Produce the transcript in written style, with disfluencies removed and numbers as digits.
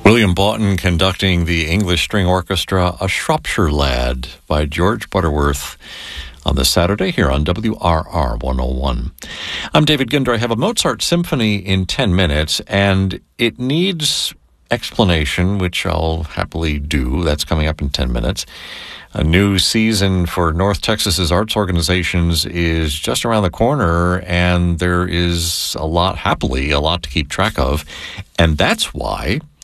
William Boughton conducting the English String Orchestra, A Shropshire Lad by George Butterworth on this Saturday here on WRR 101. I'm David Ginder. I have a Mozart symphony in 10 minutes, and it needs explanation, which I'll happily do. That's coming up in 10 minutes. A new season for North Texas's arts organizations is just around the corner, and there is a lot to keep track of. And that's why